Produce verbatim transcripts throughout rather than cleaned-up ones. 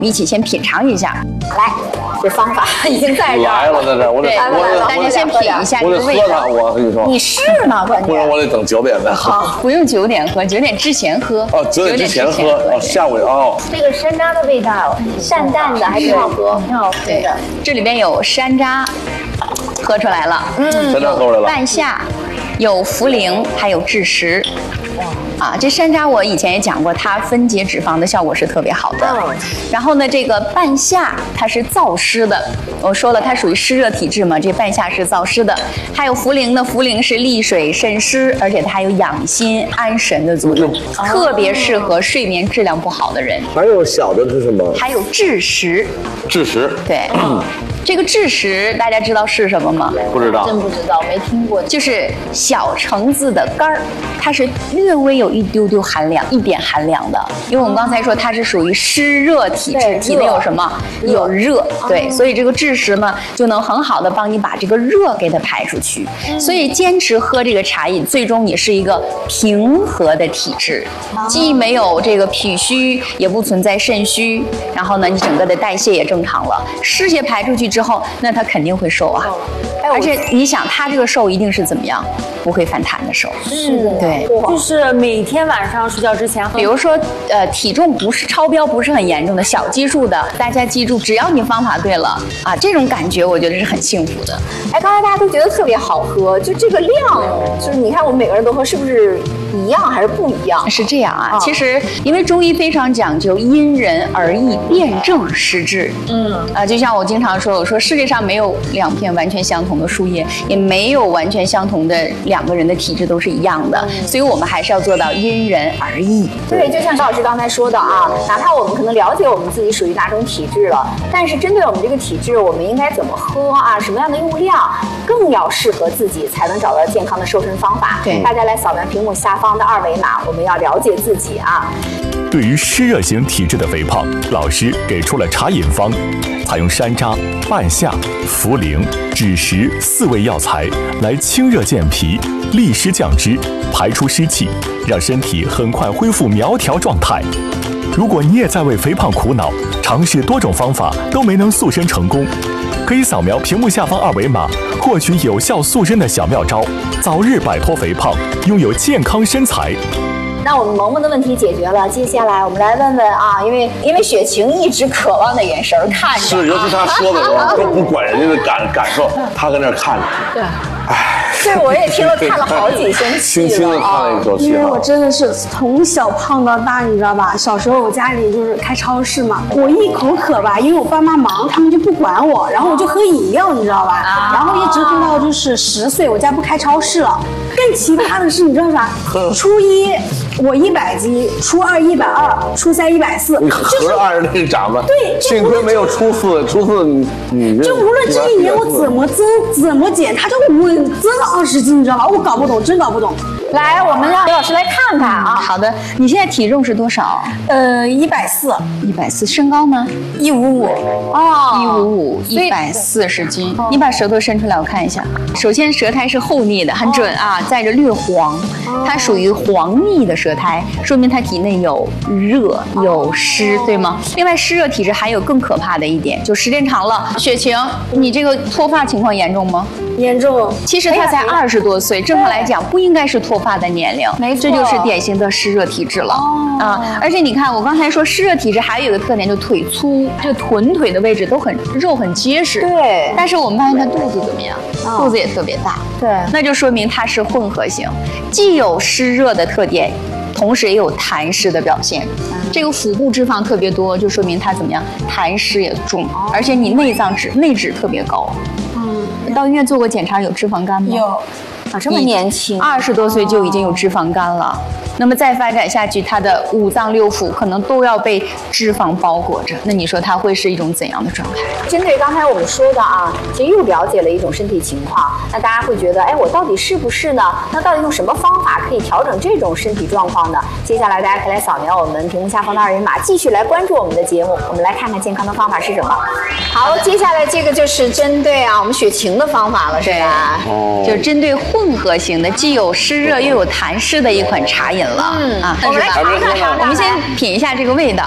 们一起先品尝一下。 来，这方法已经在这儿来了，在这儿，我得我大家先品一下这个味道。 我跟你说， 你是吗？关键不然我得等九点再喝。 好，不用九点喝，九点之前喝。 哦，九点之前喝，哦，下午哦。 这个山楂的味道，淡淡的，还挺好喝，挺好喝的。 这里边有山楂，喝出来了。 嗯，山楂喝出来了。 半夏，有茯苓，还有枳实。啊，这山楂我以前也讲过，它分解脂肪的效果是特别好的。嗯、然后呢，这个半夏它是燥湿的，我说了它属于湿热体质嘛，这半夏是燥湿的。还有茯苓呢，茯苓是利水渗湿，而且它还有养心安神的作用，嗯、特别适合睡眠质量不好的人。 还有小的是什么？ 还有枳实。 枳实。 对。嗯这个枳实大家知道是什么吗？ 不知道， 真不知道，没听过。 就是小橙子的干儿，它是略微有一丢丢寒凉，一点寒凉的。因为我们刚才说它是属于湿热体质，体内有什么？有热，对，所以这个枳实呢就能很好的帮你把这个热给它排出去。所以坚持喝这个茶饮，最终你是一个平和的体质，既没有这个脾虚，也不存在肾虚，然后呢，你整个的代谢也正常了，湿邪排出去之后，那它肯定会瘦啊。而且你想，它这个瘦一定是怎么样？不会反弹的瘦。 是的， 对， 就是每天晚上睡觉之前， 比如说，呃，体重不是超标，不是很严重的小基数的，大家记住，只要你方法对了啊，这种感觉我觉得是很幸福的。 哎，刚才大家都觉得特别好喝，就这个量，就是你看我们每个人都喝，是不是一样还是不一样？ 是这样啊，哦、其实因为中医非常讲究因人而异，辨证施治。嗯，啊、呃，就像我经常说，我说世界上没有两片完全相同的树叶，也没有完全相同的两个人的体质都是一样的，嗯、所以我们还是要做到因人而异。 对，就像高老师刚才说的啊，哪怕我们可能了解我们自己属于哪种体质了，但是针对我们这个体质，我们应该怎么喝啊，什么样的用量，更要适合自己，才能找到健康的瘦身方法。对，大家来扫描屏幕下方的二维码，我们要了解自己啊。 对于湿热型体质的肥胖，老师给出了茶饮方，采用山楂、半夏、茯苓、枳实四味药材来清热健脾、利湿降脂、排出湿气，让身体很快恢复苗条状态。如果你也在为肥胖苦恼，尝试多种方法都没能塑身成功，可以扫描屏幕下方二维码，获取有效塑身的小妙招，早日摆脱肥胖，拥有健康身材。 那我们萌萌的问题解决了，接下来我们来问问啊，因为因为雪晴一直渴望的眼神看着， 是，尤其他说的时候都不管人家的感感受，他跟那儿看着， 对，哎，这我也听了看了好几星期了， 轻轻的看了一口气， 因为我真的是从小胖到大，你知道吧？小时候我家里就是开超市嘛，我一口渴吧，因为我爸妈忙，他们就不管我，然后我就喝饮料，你知道吧？然后一直喝到就是十岁，我家不开超市了。更奇葩的是，你知道啥？初一我一百斤，初二一百二，初三一百四， 你合着按着那个涨吧。 对， 幸亏没有初四，初四你你就无论这一年我怎么增怎么减，它就稳增了二十斤，你知道吧？我搞不懂，真搞不懂。 来，我们让刘老师来看看啊。 好的，你现在体重是多少？ 呃，一百四， 一百四。身高呢？ 一五五。 哦，一五五，一百四十斤。你把舌头伸出来，我看一下。首先，舌苔是厚腻的，很准啊，带着略黄，它属于黄腻的舌苔，说明它体内有热有湿，对吗？另外，湿热体质还有更可怕的一点，就时间长了，雪晴，你这个脱发情况严重吗？ 严重。 其实他才二十多岁，正常来讲不应该是脱发的年龄， 没错， 这就是典型的湿热体质了。哦啊，而且你看，我刚才说湿热体质还有一个特点，就腿粗，这臀腿的位置都很肉很结实。 对。 但是我们发现他肚子怎么样？哦、肚子也特别大。 对。 那就说明它是混合型，既有湿热的特点，同时也有痰湿的表现。嗯、这个腹部脂肪特别多，就说明它怎么样？痰湿也重，哦、而且你内脏脂内脂特别高。嗯，到医院做过检查，有脂肪肝吗？ 有。 啊，这么年轻， 二十多岁就已经有脂肪肝了。那么再发展下去，他的五脏六腑可能都要被脂肪包裹着。那你说他会是一种怎样的状态？ 针对刚才我们说的啊，其实又了解了一种身体情况。那大家会觉得，哎，我到底是不是呢？那到底用什么方法可以调整这种身体状况呢？接下来大家可以来扫描我们屏幕下方的二维码，继续来关注我们的节目。我们来看看健康的方法是什么。好，接下来这个就是针对啊我们雪晴的方法了，是吧？ 哦，就是针对混合型的，既有湿热又有痰湿的一款茶饮了。嗯啊， 我们来尝尝尝， 我们先品一下这个味道。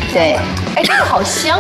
对。 哎，这个好香